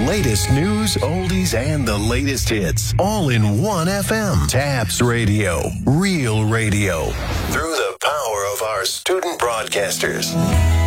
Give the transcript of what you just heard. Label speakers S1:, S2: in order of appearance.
S1: latest news, oldies, and the latest hits, all in one FM. Taps Radio, real radio, through the power of our student broadcasters.